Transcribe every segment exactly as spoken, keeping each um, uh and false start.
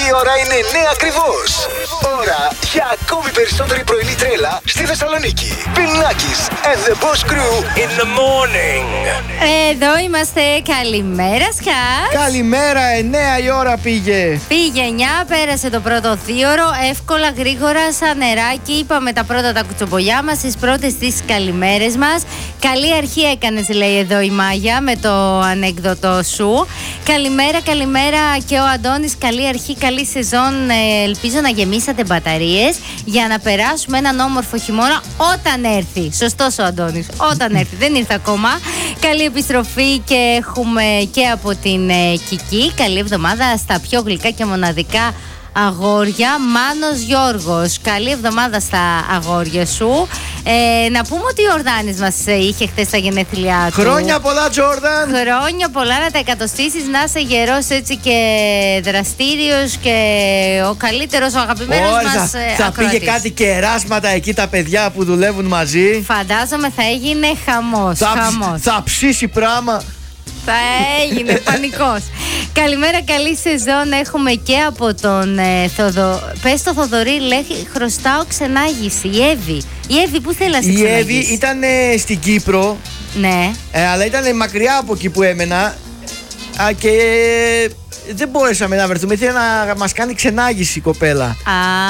Η ώρα είναι εννιά ακριβώς. Ώρα για ακόμη περισσότερη πρωινή τρέλα στη Θεσσαλονίκη. Bill Nackis and the Boss Crew in the morning. Εδώ είμαστε. Καλημέρα σας. Καλημέρα, εννιά η ώρα πήγε. Πήγε εννιά, πέρασε το πρώτο δίωρο. Εύκολα, γρήγορα, σαν νεράκι. Είπαμε τα πρώτα τα κουτσομπολιά μας, τις πρώτες τις καλημέρες μας. Καλή αρχή έκανες, λέει εδώ η Μάγια, με το ανέκδοτο σου. Καλημέρα, καλημέρα και ο Αντώνης. Καλή αρχή, καλή σεζόν. Ε, ελπίζω να γεμίσατε μπαταρίες για να περάσουμε έναν όμορφο χειμώνα όταν έρθει. Σωστός ο Αντώνης. Όταν έρθει. Δεν ήρθε ακόμα. Καλή επιστροφή και έχουμε και από την ε, Κική. Καλή εβδομάδα στα πιο γλυκά και μοναδικά αγόρια. Μάνος Γιώργος, καλή εβδομάδα στα αγόρια σου. ε, Να πούμε ότι ο Ορδάνης μας είχε χτες τα γενέθλιά του. Χρόνια πολλά, Τζόρνταν. Χρόνια πολλά, να τα εκατοστήσεις, να είσαι γερός έτσι και δραστήριος και ο καλύτερος, ο αγαπημένος Ωραία, μας θα, ε, θα ακροατής. πήγε κάτι κεράσματα εκεί τα παιδιά που δουλεύουν μαζί. Φαντάζομαι θα έγινε χαμός, Θα, χαμός. θα ψήσει πράγμα. Θα έγινε πανικός. Καλημέρα, καλή σεζόν έχουμε και από τον ε, Θοδο... Πες το Θοδωρή, λέει χρωστάω ξενάγηση. Η Εύη. Η Εύη που θέλει να σε Η ξεναγήσει? Εύη ήταν ε, στην Κύπρο, Ναι. ε, αλλά ήταν μακριά από εκεί που έμενα. Α, και ε, δεν μπορέσαμε να βρεθούμε. Ήθελε να μας κάνει ξενάγηση η κοπέλα. Α,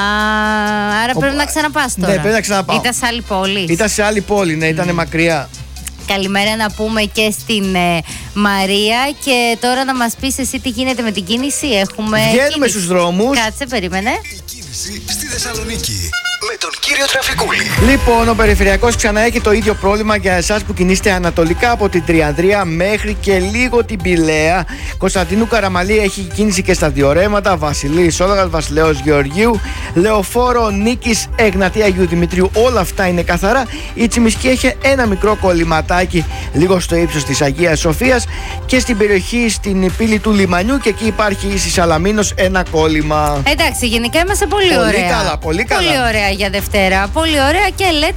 άρα πρέπει Ο- να ξαναπάς τώρα. Ναι, πρέπει να ξαναπάω. Ήταν σε άλλη πόλη. Ήταν σε άλλη πόλη, ναι, ήταν μακριά. Καλημέρα να πούμε και στην ε, Μαρία. Και τώρα να μας πεις εσύ τι γίνεται με την κίνηση. Έχουμε Βγαίνουμε κίνηση. στους δρόμους. Κάτσε, περίμενε. Η κίνηση στη Θεσσαλονίκη με τον κύριο Τραφικούλη. Λοιπόν, ο περιφερειακός ξανά έχει το ίδιο πρόβλημα για εσάς που κινείστε ανατολικά από την Τριανδρία μέχρι και λίγο την Πηλαία. Κωνσταντινού Καραμαλή έχει κίνηση και στα δύο ρέματα. Βασιλής Σόλγας, Βασιλέως Γεωργίου, Λεωφόρο Νίκης, Εγνατία Αγίου Δημητρίου. Όλα αυτά είναι καθαρά. Η Τσιμισκή έχει ένα μικρό κολληματάκι λίγο στο ύψος της Αγίας Σοφίας και στην περιοχή στην πύλη του Λιμανιού, και εκεί υπάρχει στη Σαλαμίνος ένα κόλλημα. Εντάξει, γενικά είμαστε πολύ, Πολύ ωραία. καλά, πολύ καλά. Πολύ ωραία για Δευτέρα. Πολύ ωραία και let's